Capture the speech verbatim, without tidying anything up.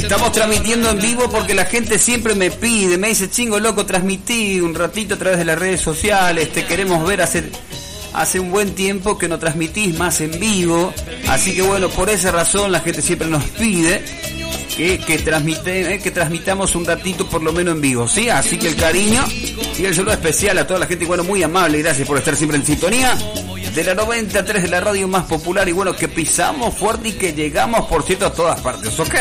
Estamos transmitiendo en vivo porque la gente siempre me pide, me dice, Chingo loco, transmití un ratito a través de las redes sociales, te queremos ver hace, hace un buen tiempo que no transmitís más en vivo, así que bueno, por esa razón la gente siempre nos pide que, que, transmite, eh, que transmitamos un ratito por lo menos en vivo, ¿sí? Así que el cariño y el saludo especial a toda la gente, bueno, muy amable, gracias por estar siempre en sintonía de la noventa y tres de la radio más popular y bueno, que pisamos fuerte y que llegamos, por cierto, a todas partes, ¿ok?